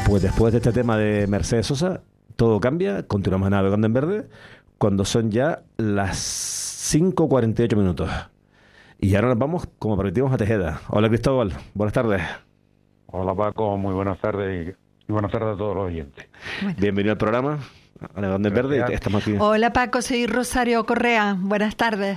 Pues después de este tema de Mercedes Sosa, todo cambia, continuamos navegando en verde, cuando son ya las 5:48 minutos. Y ahora nos vamos, como prometimos, a Tejeda. Hola Cristóbal, buenas tardes. Hola Paco, muy buenas tardes y buenas tardes a todos los oyentes. Bueno. Bienvenido al programa, Navegando en Verde, y estamos aquí. Hola Paco, soy Rosario Correa, buenas tardes.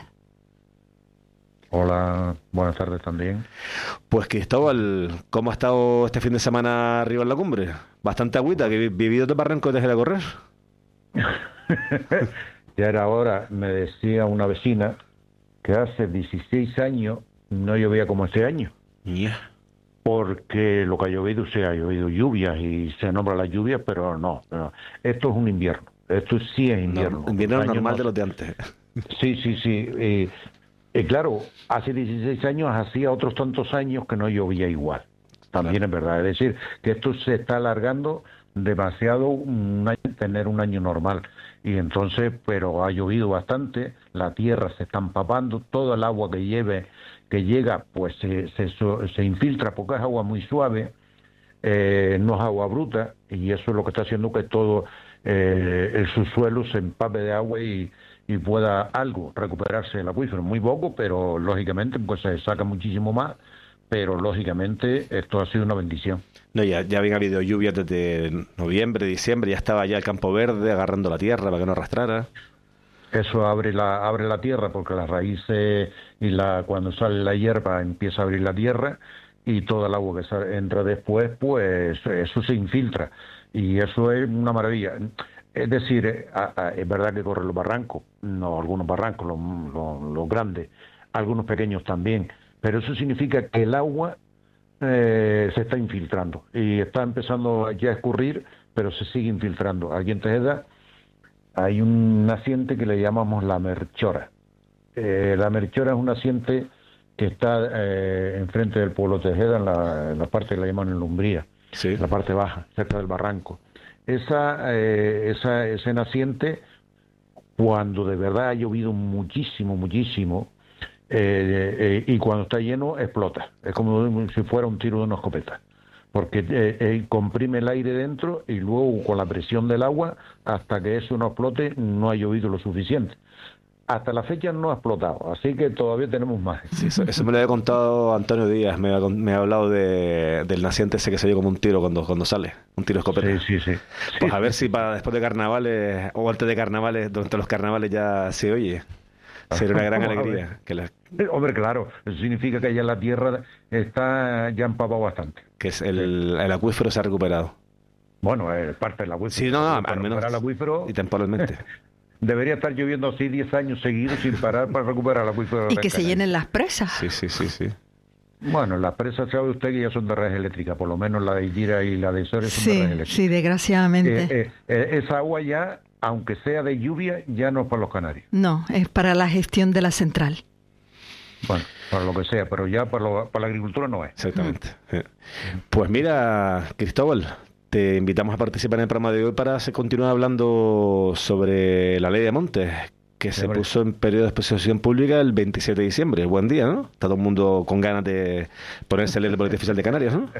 Hola, buenas tardes también. Pues Cristóbal, ¿cómo ha estado este fin de semana arriba en la cumbre? Bastante agüita, que he vivido de Barranco de Tejeda a correr. Ya era hora, me decía una vecina que hace 16 años no llovía como este año. Yeah. Porque lo que ha llovido, se ha llovido lluvias y se nombra las lluvias, pero no. Esto es un invierno. Esto sí es invierno. No, invierno normal de los de antes. Sí. Claro, hace 16 años hacía otros tantos años que no llovía igual. También claro. Es verdad. Es decir, que esto se está alargando demasiado tener un año normal. Y entonces, pero ha llovido bastante, la tierra se está empapando, todo el agua que llega, pues se infiltra porque es agua muy suave, no es agua bruta, y eso es lo que está haciendo que todo el subsuelo se empape de agua y pueda algo recuperarse el acuífero. Muy poco, pero lógicamente pues se saca muchísimo más, pero lógicamente esto ha sido una bendición. No, ya habían habido lluvias desde noviembre, diciembre, ya estaba ya el campo verde agarrando la tierra para que no arrastrara. Eso abre la tierra porque las raíces cuando sale la hierba empieza a abrir la tierra y todo el agua que entra después, pues eso se infiltra y eso es una maravilla. Es decir, es verdad que corren los barrancos, no algunos barrancos, los grandes, algunos pequeños también, pero eso significa que el agua se está infiltrando y está empezando ya a escurrir, pero se sigue infiltrando. Aquí en Tejeda hay un naciente que le llamamos la Merchora. La Merchora es un naciente que está enfrente del pueblo de Tejeda, en la parte que le llaman en Umbría, sí. La parte baja, cerca del barranco. Ese naciente, cuando de verdad ha llovido muchísimo, y cuando está lleno explota. Es como si fuera un tiro de una escopeta. Porque comprime el aire dentro y luego con la presión del agua, hasta que eso no explote, no ha llovido lo suficiente. Hasta la fecha no ha explotado, así que todavía tenemos más. Sí, eso me lo había contado Antonio Díaz, me ha hablado del naciente ese que se dio como un tiro cuando sale, un tiro de escopeta. Sí. Pues a ver si para después de carnavales, o antes de carnavales, durante los carnavales ya se oye. Sería una gran alegría. Hombre, claro, eso significa que ya la tierra está ya empapado bastante. Que es el acuífero se ha recuperado. Bueno, parte del acuífero. Sí, no, al menos el acuífero, y temporalmente. Debería estar lloviendo así 10 años seguidos sin parar para recuperar el acuífero. Y que se llenen las presas. Sí. Bueno, las presas, sabe usted que ya son de red eléctrica, por lo menos la de Gira y la de Sores son de red eléctrica. Sí, desgraciadamente. Esa agua ya, aunque sea de lluvia, ya no es para los canarios. No, es para la gestión de la central. Bueno, para lo que sea, pero ya para la agricultura no es. Exactamente. Pues mira, Cristóbal, te invitamos a participar en el programa de hoy para continuar hablando sobre la ley de montes, que se puso en periodo de exposición pública el 27 de diciembre. Buen día, ¿no? Está todo el mundo con ganas de ponerse a leer el Boletín Oficial de Canarias, ¿no?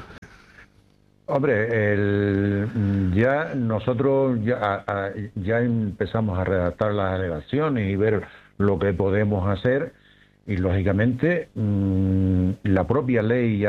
Hombre, nosotros ya empezamos a redactar las alegaciones y ver lo que podemos hacer y lógicamente la propia ley ya